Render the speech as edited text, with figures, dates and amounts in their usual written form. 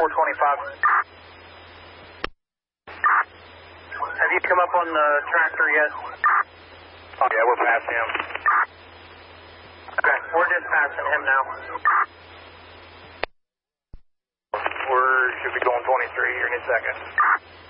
425. Have you come up on the tractor yet? Oh, yeah, we're past him. Okay, we're just passing him now. We should be going 23 here in a second.